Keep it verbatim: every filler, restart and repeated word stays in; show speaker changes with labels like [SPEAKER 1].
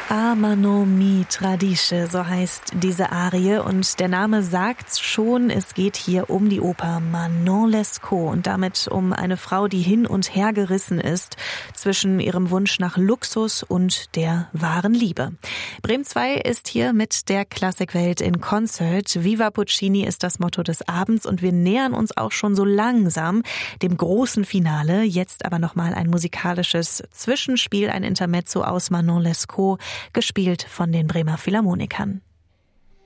[SPEAKER 1] A Manon mi tradisce, so heißt diese Arie, und der Name sagt's schon, es geht hier um die Oper Manon Lescaut und damit um eine Frau, die hin und her gerissen ist zwischen ihrem Wunsch nach Luxus und der wahren Liebe. Bremen zwei ist hier mit der Klassikwelt in Concert. Viva Puccini ist das Motto des Abends und wir nähern uns auch schon so langsam dem großen Finale. Jetzt aber nochmal ein musikalisches Zwischenspiel, ein Intermezzo aus Manon Lescaut, gespielt von den Bremer Philharmonikern.